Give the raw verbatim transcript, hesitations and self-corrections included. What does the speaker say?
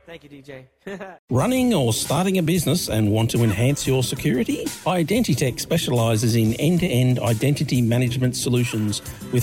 Thank you, D J. Running or starting a business and want to enhance your security? Identitech specialises in end-to-end identity management solutions with